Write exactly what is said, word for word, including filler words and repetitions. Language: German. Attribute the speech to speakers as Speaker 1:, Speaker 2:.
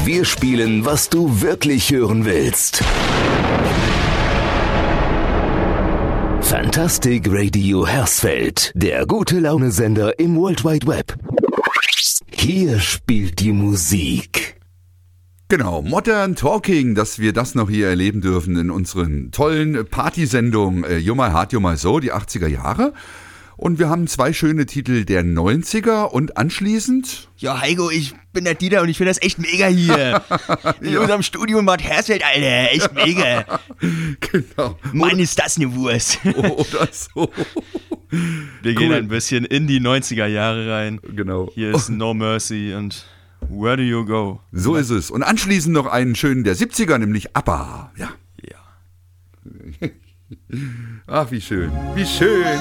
Speaker 1: Wir spielen, was du wirklich hören willst. Fantastic Radio Hersfeld, der gute Laune-Sender im World Wide Web. Hier spielt die Musik.
Speaker 2: Genau, Modern Talking, dass wir das noch hier erleben dürfen in unseren tollen Partysendungen äh, You My Heart, You My Soul, die achtziger Jahre. Und wir haben zwei schöne Titel der neunziger und anschließend...
Speaker 3: Ja, Heiko, ich bin der Dieter und ich finde das echt mega hier. In ja. unserem Studio in Bad Hersfeld, Alter, echt mega.
Speaker 2: Genau.
Speaker 3: Mann, ist das eine Wurst.
Speaker 2: Oder so.
Speaker 3: Wir gehen cool. ein bisschen in die neunziger Jahre rein.
Speaker 2: Genau.
Speaker 3: Hier ist No Mercy und Where Do You Go?
Speaker 2: So ist es. Und anschließend noch einen schönen der siebziger, nämlich ABBA. Ja.
Speaker 3: Ja.
Speaker 2: Ach, wie schön. Wie schön.